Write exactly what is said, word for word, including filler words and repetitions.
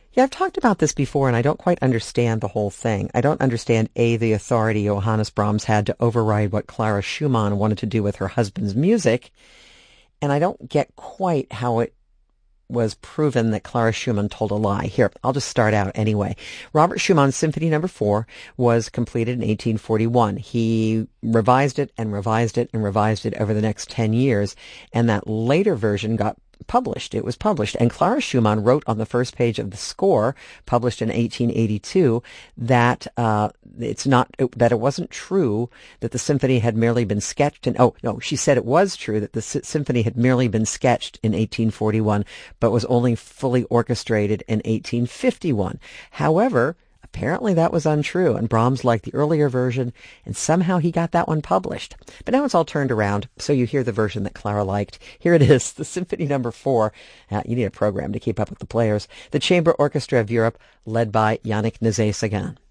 Yeah, I've talked about this before, and I don't quite understand the whole thing. I don't understand, A, the authority Johannes Brahms had to override what Clara Schumann wanted to do with her husband's music, and I don't get quite how it was proven that Clara Schumann told a lie. Here, I'll just start out anyway. Robert Schumann's Symphony Number Four was completed in eighteen forty-one. He revised it and revised it and revised it over the next ten years, and that later version got published. It was published, and Clara Schumann wrote on the first page of the score, published in eighteen eighty-two, that uh, it's not that it wasn't true that the symphony had merely been sketched. And oh no, she said it was true that the s- symphony had merely been sketched in eighteen forty-one, but was only fully orchestrated in eighteen fifty-one. However, apparently that was untrue, and Brahms liked the earlier version, and somehow he got that one published. But now it's all turned around, so you hear the version that Clara liked. Here it is, the Symphony Number Four. Uh, you need a program to keep up with the players. The Chamber Orchestra of Europe, led by Yannick Nézet-Séguin.